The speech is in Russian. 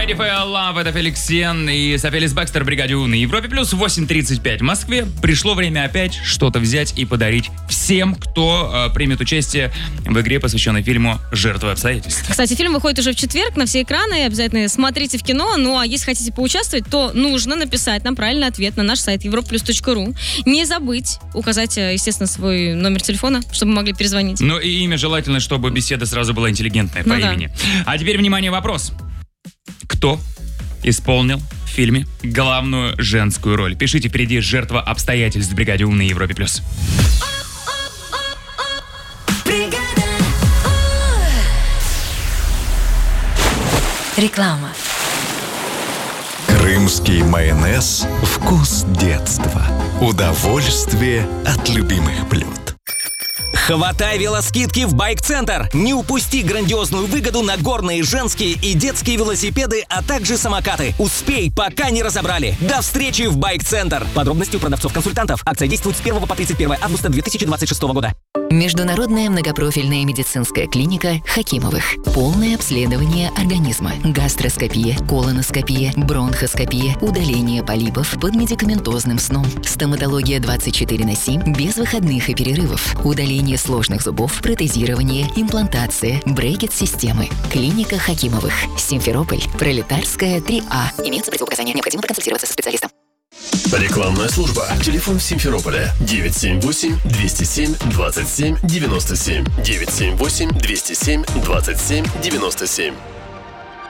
DFL Love, это Феликс Сен и Софелис Бэкстер, бригаде У на Европе плюс 8:35 в Москве. Пришло время опять что-то взять и подарить всем, кто примет участие в игре, посвященной фильму «Жертвы обстоятельств». Кстати, фильм выходит уже в четверг на все экраны. Обязательно смотрите в кино. Ну, а если хотите поучаствовать, то нужно написать нам правильный ответ на наш сайт europlus.ru. Не забыть указать, естественно, свой номер телефона, чтобы мы могли перезвонить. Ну и имя желательно, чтобы беседа сразу была интеллигентная по имени. А теперь, внимание, вопрос. Кто исполнил в фильме главную женскую роль? Пишите впереди «Жертва обстоятельств» в бригаде У на Европе плюс. Реклама. Крымский майонез – вкус детства. Удовольствие от любимых блюд. Хватай велоскидки в Байк-центр! Не упусти грандиозную выгоду на горные, женские и детские велосипеды, а также самокаты. Успей, пока не разобрали. До встречи в Байк-центр! Подробности у продавцов-консультантов. Акция действует с 1 по 31 августа 2026 года. Международная многопрофильная медицинская клиника Хакимовых. Полное обследование организма. Гастроскопия, колоноскопия, бронхоскопия, удаление полипов под медикаментозным сном. Стоматология 24/7 без выходных и перерывов. Удаление сложных зубов, протезирование, имплантация, брекет-системы. Клиника Хакимовых. Симферополь. Пролетарская, 3А. Имеются противопоказания. Необходимо проконсультироваться со специалистом. Рекламная служба. Телефон Симферополя 978-207-27-97. 978-207-27-97.